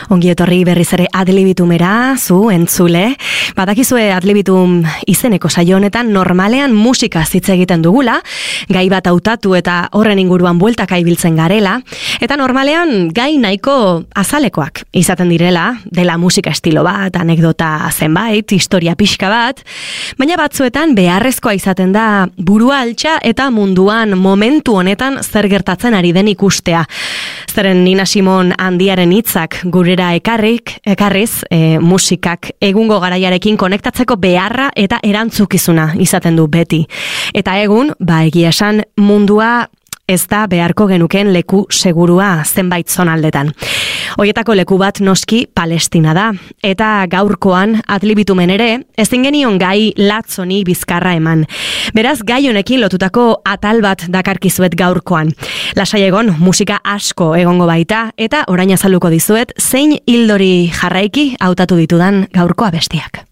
Ongi etorri berriz ere Adlibitumera, zu entzule. Badakizue Adlibitum izeneko saio honetan normalean musika hitz egiten dugula, gai bat hautatu eta horren inguruan bueltaka ibiltzen garela, eta normalean gai nahiko azalekoak izaten direla, dela musika estilo bat, anekdota zenbait, historia pixka bat, baina batzuetan beharrezkoa izaten da burua altxa eta munduan momentu honetan zer gertatzen ari den ikustea. Zeren Nina Simon handiaren hitzak gurera ekarriz, musikak egungo garaiarekin konektatzeko beharra eta erantzukizuna izaten du beti. Eta egun, egia esan mundua ez da beharko genuken leku segurua zenbait zonaldetan. Hoietako leku bat noski Palestina da, eta gaurkoan Adlibitumen ere ezin genion gai latz honi bizkarra eman. Beraz, gai honekin lotutako atal bat dakarkizuet gaurkoan. Lasai egon, musika asko egongo baita, eta orain azalduko dizuet zein ildori jarraiki hautatu ditudan gaurko abestiak.